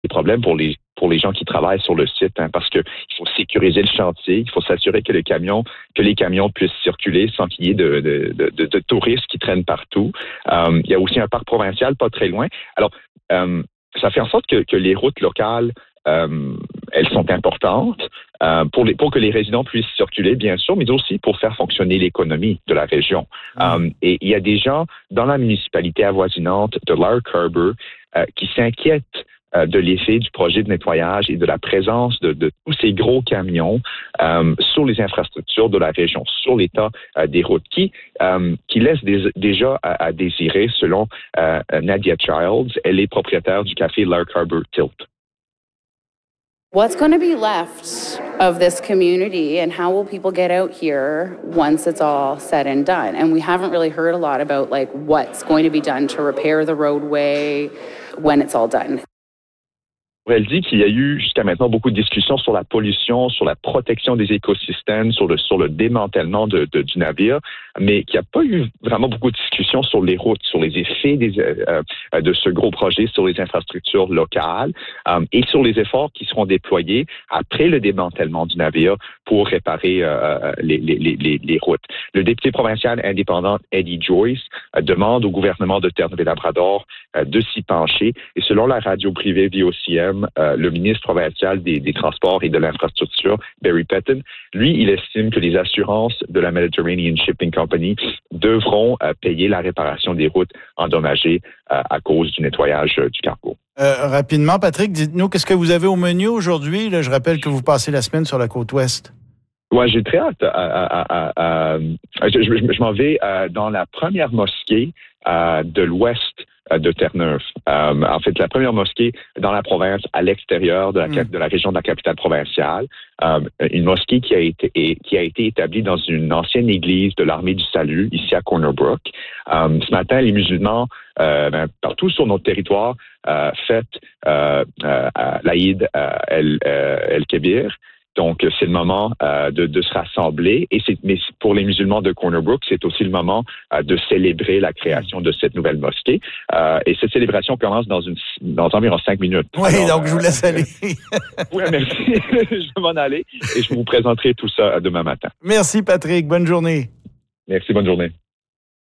des problèmes pour les gens qui travaillent sur le site, parce que il faut sécuriser le chantier, il faut s'assurer que les camions puissent circuler sans qu'il y ait de touristes qui traînent partout. Il y a aussi un parc provincial pas très loin. Alors, ça fait en sorte que les routes locales, elles sont importantes pour que les résidents puissent circuler, bien sûr, mais aussi pour faire fonctionner l'économie de la région. Et il y a des gens dans la municipalité avoisinante de Lark Harbour qui s'inquiètent de l'effet du projet de nettoyage et de la présence de tous ces gros camions sur les infrastructures de la région, sur l'état des routes, qui laissent déjà à désirer, selon Nadia Childs. Elle est propriétaire du café Lark Harbour Tilt. What's going to be left of this community, and how will people get out here once it's all said and done? And we haven't really heard a lot about what's going to be done to repair the roadway when it's all done. Elle dit qu'il y a eu jusqu'à maintenant beaucoup de discussions sur la pollution, sur la protection des écosystèmes, sur le démantèlement du navire, mais qu'il n'y a pas eu vraiment beaucoup de discussions sur les routes, sur les effets de ce gros projet sur les infrastructures locales et sur les efforts qui seront déployés après le démantèlement du navire pour réparer les routes. Le député provincial indépendant Eddie Joyce demande au gouvernement de Terre-Neuve-et-Labrador de s'y pencher, et selon la radio privée VOCM, le ministre provincial des Transports et de l'Infrastructure, Barry Pettin, lui, il estime que les assurances de la Mediterranean Shipping Company devront payer la réparation des routes endommagées à cause du nettoyage du cargo. Rapidement, Patrick, dites-nous, qu'est-ce que vous avez au menu aujourd'hui? Là, je rappelle que vous passez la semaine sur la côte ouest. Ouais, j'ai très hâte. Je m'en vais dans la première mosquée de l'ouest de Terre-Neuve. En fait, la première mosquée dans la province, à l'extérieur de la région de la capitale provinciale. Une mosquée qui a été établie dans une ancienne église de l'Armée du Salut, ici à Corner Brook. Ce matin, les musulmans, partout sur notre territoire, fêtent l'Aïd el-Kébir. Donc, c'est le moment de se rassembler. Mais pour les musulmans de Corner Brook, c'est aussi le moment de célébrer la création de cette nouvelle mosquée. Et cette célébration commence dans environ 5 minutes. Oui, alors, donc je vous laisse aller. Oui, merci. Je vais m'en aller et je vous présenterai tout ça demain matin. Merci, Patrick. Bonne journée. Merci, bonne journée.